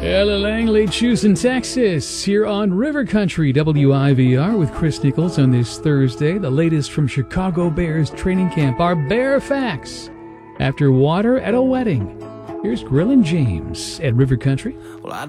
Ella Langley, Houston, Texas, here on River Country WIVR with Chris Nichols on this Thursday. The latest from Chicago Bears training camp, our Bear Facts. After water at a wedding, here's Grillin' James at River Country. Well,